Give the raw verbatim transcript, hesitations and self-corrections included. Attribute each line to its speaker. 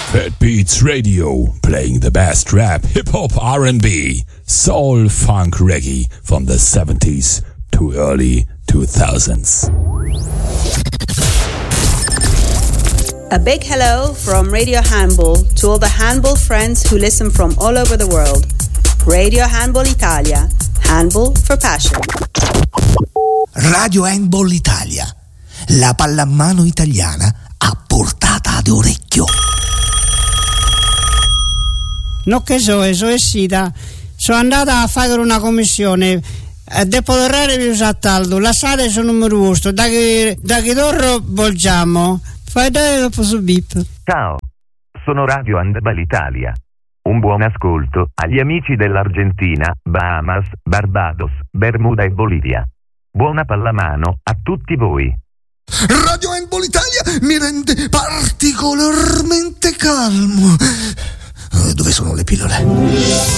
Speaker 1: Fat Beats Radio, playing the best rap, hip-hop, R and B, soul, funk, reggae from the seventies to early two thousands.
Speaker 2: A big hello from Radio Handball to all the handball friends who listen from all over the world. Radio Handball Italia, handball for passion.
Speaker 3: Radio Handball Italia, la pallamano italiana a portata d'orecchio.
Speaker 4: No che so, so essita. Sono andata a fare una commissione. Dopo l'orario vi usattaldo, la sala sono numero uno, da che da che torro volgiamo. Fai dare dopo su bip.
Speaker 5: Ciao, sono Radio Handball Italia. Un buon ascolto agli amici dell'Argentina, Bahamas, Barbados, Bermuda e Bolivia. Buona pallamano a tutti voi.
Speaker 3: Radio Handball Italia mi rende particolarmente calmo. Dove sono le pillole?